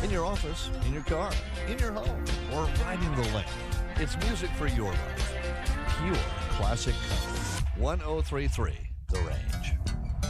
in your office, in your car, in your home, or riding the lake. It's music for your life. Pure classic country. 1033